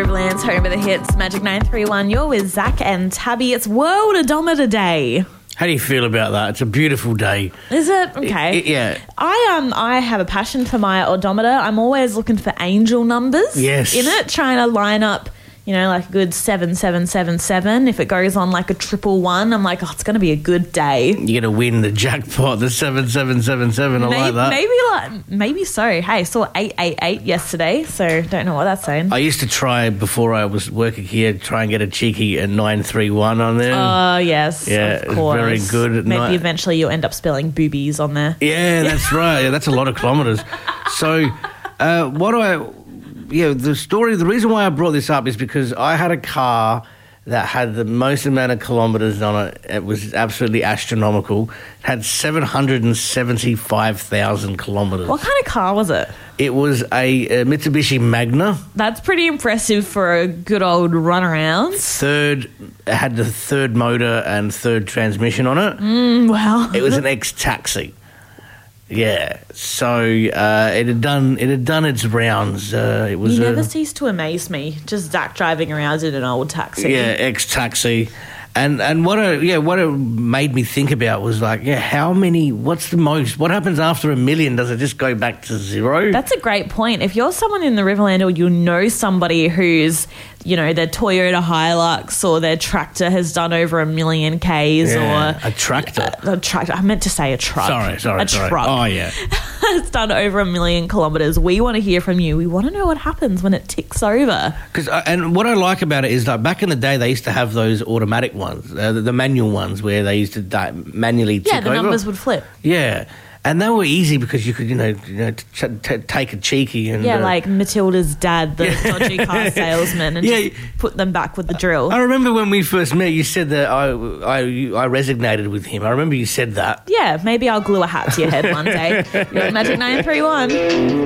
Riverlands, home of the hits, Magic 931. You're with Zach and Tabby. It's World Odometer Day. How do you feel about that? It's a beautiful day. Is it? Okay. Yeah. I have a passion for my odometer. I'm always looking for angel numbers in it, trying to line up, like a good 7777. If it goes on like a 111, I'm like, it's going to be a good day. You're going to win the jackpot, the 7777. I like that. Maybe so. Hey, saw 888 yesterday, so don't know what that's saying. I used to try, before I was working here, try and get a cheeky 931 on there. Oh, yes. Yeah, of course. very good. Maybe eventually you'll end up spelling boobies on there. Yeah, that's right. Yeah, that's a lot of kilometres. So the reason why I brought this up is because I had a car that had the most amount of kilometres on it. It was absolutely astronomical. It had 775,000 kilometres. What kind of car was it? It was a Mitsubishi Magna. That's pretty impressive for a good old runaround. It had the third motor and third transmission on it. Wow. It was an ex-taxi. Yeah, so it had done its rounds. It was. You never cease to amaze me. Just Zach driving around in an old taxi. Yeah, ex-taxi, and what it made me think about was like, how many? What's the most? What happens after 1 million? Does it just go back to zero? That's a great point. If you're someone in the Riverland or you know somebody who's, their Toyota Hilux or their tractor has done over 1 million Ks or... A tractor? A tractor. I meant to say a truck. Sorry. Truck. Oh, yeah. It's done over 1 million kilometres. We want to hear from you. We want to know what happens when it ticks over. And what I like about it is, like, back in the day, they used to have those automatic ones, the manual ones, where they used to manually tick over. Yeah, the numbers would flip. Yeah. And they were easy because you could, take a cheeky and... Yeah, like Matilda's dad, the dodgy car salesman, and just put them back with the drill. I remember when we first met, you said that I resonated with him. I remember you said that. Yeah, maybe I'll glue a hat to your head one day. You're at Magic 931.